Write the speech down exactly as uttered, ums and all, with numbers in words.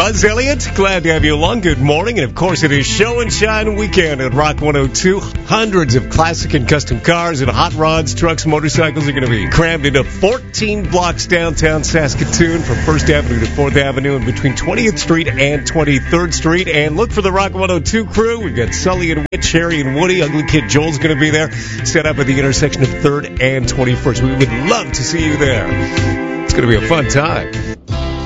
Buzz Elliott, glad to have you along. Good morning. And, of course, it is Show and Shine Weekend at Rock one oh two. Hundreds of classic and custom cars and hot rods, trucks, motorcycles are going to be crammed into fourteen blocks downtown Saskatoon from first Avenue to fourth Avenue and between twentieth Street and twenty-third Street. And look for the Rock one oh two crew. We've got Sully and Whit, Sherry and Woody. Ugly Kid Joel's going to be there, set up at the intersection of third and twenty-first. We would love to see you there. It's going to be a fun time.